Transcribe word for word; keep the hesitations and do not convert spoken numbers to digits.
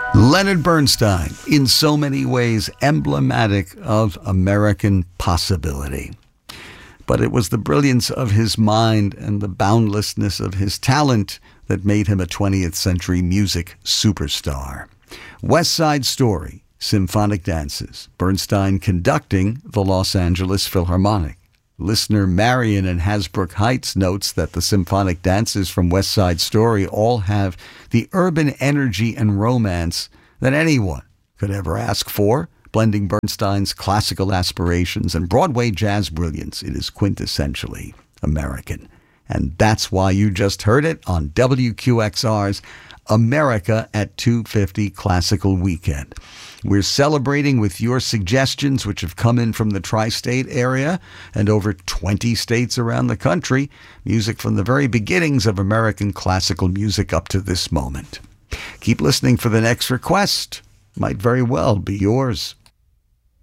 Leonard Bernstein, in so many ways emblematic of American possibility. But it was the brilliance of his mind and the boundlessness of his talent that made him a twentieth century music superstar. West Side Story, Symphonic Dances, Bernstein conducting the Los Angeles Philharmonic. Listener Marion in Hasbrook Heights notes that the symphonic dances from West Side Story all have the urban energy and romance that anyone could ever ask for. Blending Bernstein's classical aspirations and Broadway jazz brilliance, it is quintessentially American. And that's why you just heard it on W Q X R's America at two fifty Classical Weekend. We're celebrating with your suggestions, which have come in from the tri-state area and over twenty states around the country, music from the very beginnings of American classical music up to this moment. Keep listening for the next request. Might very well be yours.